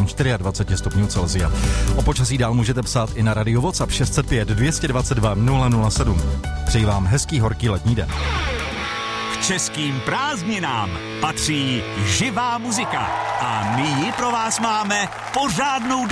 24 stupňů Celsia. O počasí dál můžete psát i na Radio WhatsApp 605 222 007. Přeji vám hezký horký letní den. K českým prázdninám patří živá muzika a my ji pro vás máme pořádnou